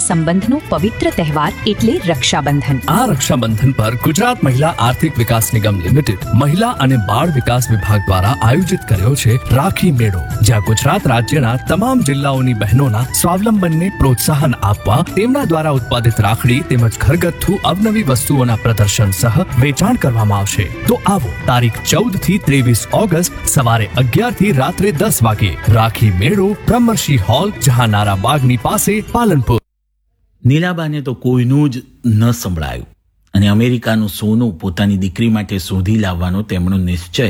સંબંધનો પવિત્ર તહેવાર એટલે રક્ષાબંધન. આ રક્ષાબંધન પર ગુજરાત મહિલા આર્થિક વિકાસ નિગમ લિમિટેડ મહિલા અને બાળ વિકાસ વિભાગ દ્વારા આયોજિત કર્યો છે રાખી મેળો, જ્યાં ગુજરાત રાજ્યના તમામ જિલ્લાઓની બહેનોના સ્વાવલંબનને પ્રોત્સાહન આપવા તેમના દ્વારા ઉત્પાદિત રાખડી તેમજ ઘરગથ્થુ અવનવી વસ્તુઓના પ્રદર્શન સહ વેચાણ કરવામાં આવશે. તો આવો તારીખ 14 થી 23 ઓગસ્ટ સવારે 11 થી રાત્રે 10 વાગે રાખી મેળો, બ્રહ્મર્ષિ હોલ, જહાનારા બાગની પાસે, પાલનપુર. નીલાબાને તો કોઈનું જ ન સંભળાયું અને અમેરિકાનું સોનું પોતાની દીકરી માટે શોધી લાવવાનો તેમનો નિશ્ચય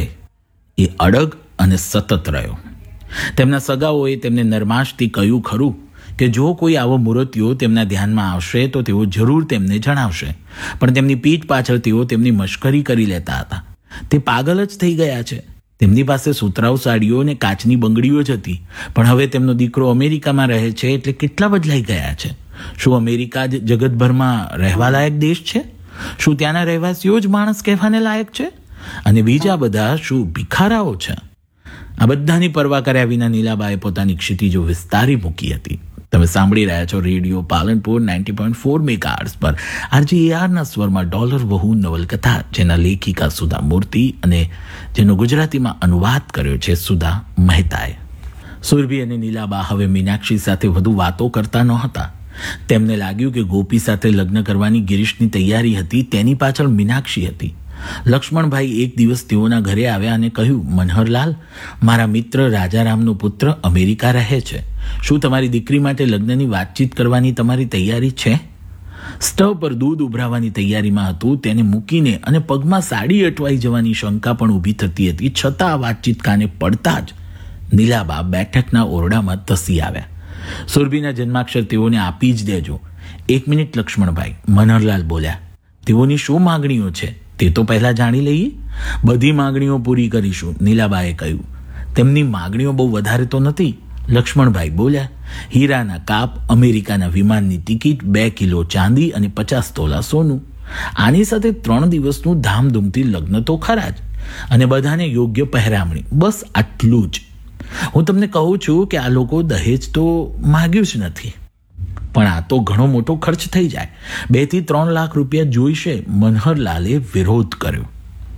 એ અડગ અને સતત રહ્યો. તેમના સગાઓએ તેમને નરમાશથી કહ્યું ખરું કે જો કોઈ આવો મૂર્તિઓ તેમના ધ્યાનમાં આવશે તો તેઓ જરૂર તેમને જણાવશે, પણ તેમની પીઠ પાછળ તેઓ તેમની મશ્કરી કરી લેતા હતા. તે પાગલ જ થઈ ગયા છે. તેમની પાસે સુતરાઉ સાડીઓ અને કાચની બંગડીઓ જ હતી, પણ હવે તેમનો દીકરો અમેરિકામાં રહે છે એટલે કેટલા બદલાઈ ગયા છે. શું અમેરિકા જ જગતભરમાં રહેવા લાયક દેશ છે? શું ત્યાંના રહેવાસીઓ જ માણસ કહેવાને લાયક છે અને બીજા બધા શું ભિખારાઓ છે? આ બધાની પરવા કર્યા વિના નીલાબાએ પોતાની ક્ષિતિજો વિસ્તારી મૂકી હતી. તમે સાંભળી રહ્યા છો રેડિયો પાલનપુર 90.4 મેગાહર્ટ્ઝ પર RJARના સ્વરમાં ડોલર વહુ નવલકથા, જેના લેખિકા સુધા મૂર્તિ અને જેનો ગુજરાતીમાં અનુવાદ કર્યો છે સુધા મહેતાએ. સુરભી અને નીલાબા હવે મીનાક્ષી સાથે વધુ વાતો કરતા નહોતા. તેમને લાગ્યું કે ગોપી સાથે લગ્ન કરવાની ગિરીશની તૈયારી હતી તેની પાછળ મીનાક્ષી હતી. લક્ષ્મણભાઈ એક દિવસ તેઓના ઘરે આવ્યા અને કહ્યું, મનહરલાલ, મારા મિત્ર રાજારામનો પુત્ર અમેરિકા રહે છે. શું તમારી દીકરી માટે લગ્નની વાતચીત કરવાની તમારી તૈયારી છે? સ્ટવ પર દૂધ ઉભરાવાની તૈયારીમાં હતું તેને મૂકીને અને પગમાં સાડી અટવાઈ જવાની શંકા પણ ઊભી થતી હતી. છતાં આ વાતચીત કાને પડતા જ નીલાબા બેઠકના ઓરડામાં ધસી આવ્યા. સુરભીના જન્માક્ષર તેઓને આપી જ દેજો. 1 મિનિટ લક્ષ્મણભાઈ, મનહરલાલ બોલ્યા. તેઓની શું માંગણીઓ છે તે તો પહેલા જાણી લઈએ. બધી માંગણીઓ પૂરી કરીશું, નીલાબાએ કહ્યું. તેમની માંગણીઓ બહુ વધારે તો નથી, લક્ષ્મણભાઈ બોલ્યા. હીરાના કાપ, અમેરિકાના વિમાનની ટિકિટ, 2 કિલો ચાંદી અને 50 તોલા સોનું. આની સાથે 3 દિવસનું ધામધૂમથી લગ્ન તો ખરા જ, અને બધાને યોગ્ય પહેરામણી. બસ આટલું જ. હું તમને કહું છું કે આ લોકો દહેજ તો માગ્યું જ નથી, પણ આ તો ઘણો મોટો ખર્ચ થઈ જાય. 2 થી 3 લાખ રૂપિયા જોઈશે. મનહરલાલે વિરોધ કર્યો.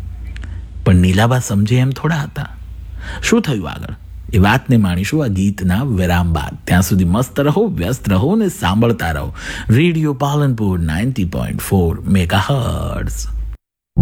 પણ નીલાબા સમજે એમ થોડા હતા. શું થયું આગળ એ વાતને માણીશું આ ગીતના વિરામ બાદ. ત્યાં સુધી મસ્ત રહો, વ્યસ્ત રહો અને સાંભળતા રહો રેડિયો પાલનપુર 90.4 મેગાહર્ટ્ઝ.